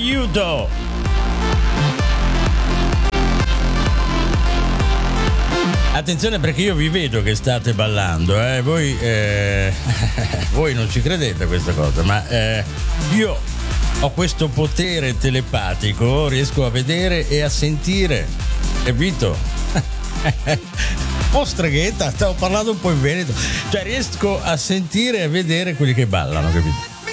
aiuto! Attenzione perché io vi vedo che state ballando, voi, voi non ci credete a questa cosa, ma io ho questo potere telepatico, riesco a vedere e a sentire, capito? Un po' streghetta, stavo parlando un po' in veneto, cioè riesco a sentire e a vedere quelli che ballano, capito?